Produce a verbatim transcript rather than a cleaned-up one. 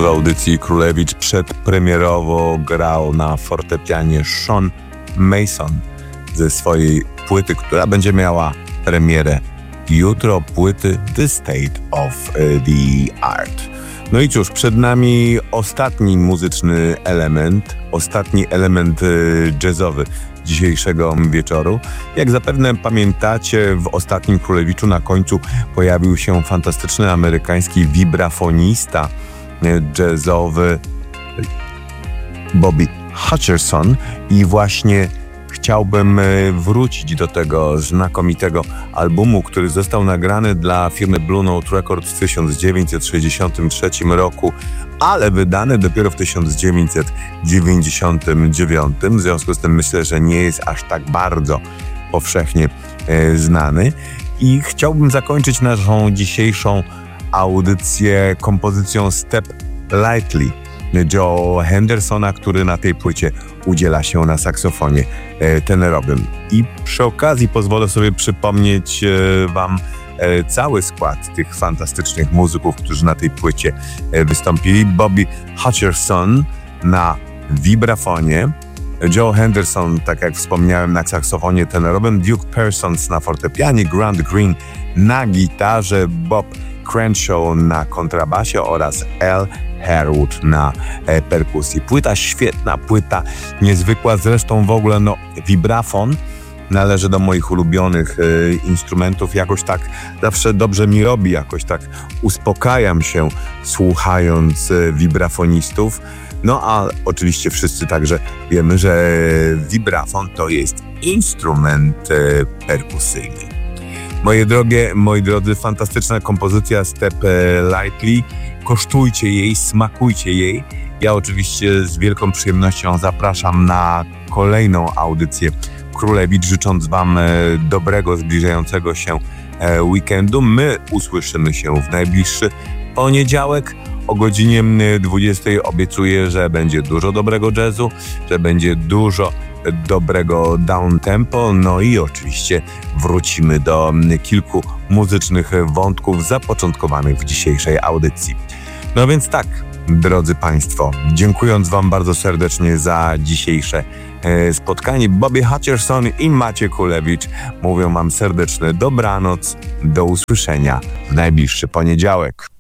audycji Królewicz przedpremierowo grał na fortepianie Sean Mason ze swojej płyty, która będzie miała premierę jutro, płyty The State of the Art. No i cóż, przed nami ostatni muzyczny element, ostatni element jazzowy dzisiejszego wieczoru. Jak zapewne pamiętacie, w ostatnim Królewiczu na końcu pojawił się fantastyczny amerykański wibrafonista jazzowy Bobby Hutcherson i właśnie chciałbym wrócić do tego znakomitego albumu, który został nagrany dla firmy Blue Note Records w tysiąc dziewięćset sześćdziesiątym trzecim roku, ale wydany dopiero w tysiąc dziewięćset dziewięćdziesiątym dziewiątym. W związku z tym myślę, że nie jest aż tak bardzo powszechnie e, znany. I chciałbym zakończyć naszą dzisiejszą audycję kompozycją Step Lightly Joe Hendersona, który na tej płycie udziela się na saksofonie e, tenorowym. I przy okazji pozwolę sobie przypomnieć e, wam e, cały skład tych fantastycznych muzyków, którzy na tej płycie e, wystąpili. Bobby Hutcherson na wibrafonie, Joe Henderson, tak jak wspomniałem, na saksofonie tenorowym, Duke Persons na fortepianie, Grant Green na gitarze, Bob Crenshaw na kontrabasie oraz L. Harewood na e, perkusji. Płyta świetna, płyta niezwykła, zresztą w ogóle no wibrafon należy do moich ulubionych e, instrumentów, jakoś tak zawsze dobrze mi robi, jakoś tak uspokajam się słuchając e, wibrafonistów. No a oczywiście wszyscy także wiemy, że wibrafon to jest instrument e, perkusyjny. Moje drogie, moi drodzy, fantastyczna kompozycja Step Lightly. Kosztujcie jej, smakujcie jej. Ja oczywiście z wielką przyjemnością zapraszam na kolejną audycję Królewicz, życząc wam dobrego, zbliżającego się weekendu. My usłyszymy się w najbliższy poniedziałek o godzinie dwudziestej. Obiecuję, że będzie dużo dobrego jazzu, że będzie dużo dobrego downtempo, no i oczywiście wrócimy do kilku muzycznych wątków zapoczątkowanych w dzisiejszej audycji. No więc tak, drodzy Państwo, dziękując wam bardzo serdecznie za dzisiejsze spotkanie, Bobby Hutcherson i Maciej Kulewicz mówią wam serdeczne dobranoc, do usłyszenia w najbliższy poniedziałek.